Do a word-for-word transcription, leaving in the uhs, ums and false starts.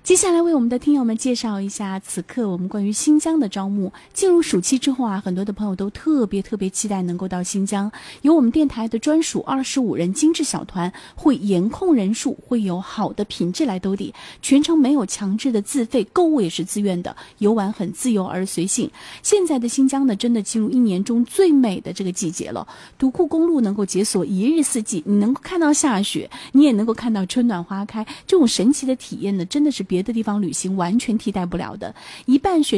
接下来为我们的听友们介绍一下此刻我们关于新疆的招募。进入暑期之后啊，很多的朋友都特别特别期待能够到新疆，有我们电台的专属二十五人精致小团，会严控人数，会有好的品质来兜底，全程没有强制的自费，购物也是自愿的，游玩很自由而随性。现在的新疆呢，真的进入一年中最美的这个季节了，独库公路能够解锁一日四季，你能够看到下雪，你也能够看到春暖花开，这种神奇的体验呢，真的是别的地方旅行完全替代不了的。一半学